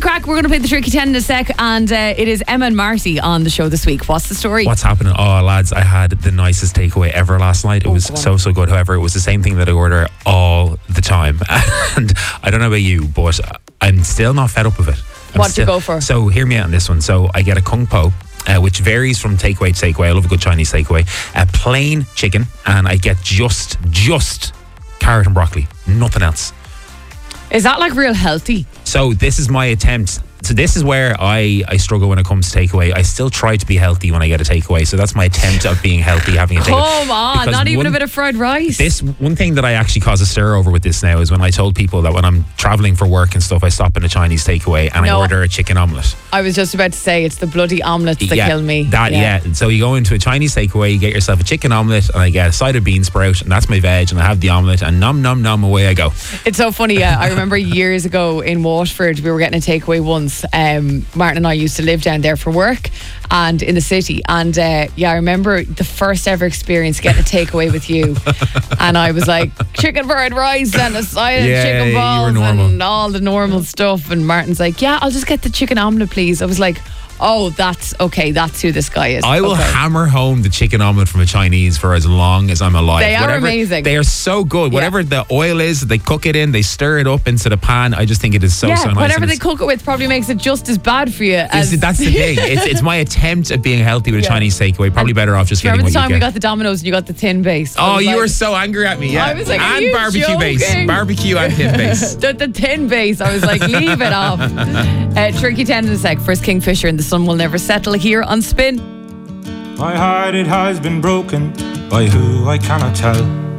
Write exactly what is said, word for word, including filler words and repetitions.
crack. We're going to play the Tricky ten in a sec, and uh, it is Emma and Marty on the show this week. What's the story? What's happening? Oh, lads, I had the nicest takeaway ever last night. It oh, was so, so good. However, it was the same thing that I order all the time. And I don't know about you, but I'm still not fed up with it. What do you go for? So hear me out on this one. So I get a Kung Po, uh, which varies from takeaway to takeaway. I love a good Chinese takeaway. A plain chicken, and I get just, just carrot and broccoli. Nothing else. Is that like real healthy? So this is my attempt. So this is where I, I struggle when it comes to takeaway. I still try to be healthy when I get a takeaway. So that's my attempt of being healthy, having a takeaway. Come on, Because not even one, a bit of fried rice. This one thing that I actually cause a stir over with this now is when I told people that when I'm traveling for work and stuff, I stop in a Chinese takeaway and No. I order a chicken omelette. I was just about to say it's the bloody omelets that yeah, kill me. That yeah. So you go into a Chinese takeaway, you get yourself a chicken omelette, and I get a side of bean sprout, and that's my veg, and I have the omelette, and nom nom nom away I go. It's so funny. Yeah, I remember years ago in Waterford, we were getting a takeaway once. Um, Martin and I used to live down there for work and in the city. And uh, yeah, I remember the first ever experience getting a takeaway with you. And I was like, chicken fried rice and a side Yeah, of chicken you were balls normal. and all the normal stuff. And Martin's like, yeah, I'll just get the chicken omelette, please. I was like, oh, that's okay. That's who this guy is. I will okay. hammer home the chicken omelette from a Chinese for as long as I'm alive. They are Whatever, amazing. They are so good. Yeah. Whatever the oil is, they cook it in, they stir it up into the pan. I just think it is so, yeah, so nice. whatever And they it's- cook it with probably makes it just as bad for you as... That's the thing. It's, it's my attempt at being healthy with a Yeah. Chinese takeaway. Probably better off just getting Remember what the time you we get. got the Domino's and you got the thin base? I Oh, was you like- were so angry at me, yeah. I was like, are and you barbecue base. joking? Barbecue and thin base. The, the tin base. I was like, leave it off. Uh, Tricky ten in a sec. First Kingfisher and The Sun Will Never Settle here on Spin. My heart, it has been broken by who I cannot tell.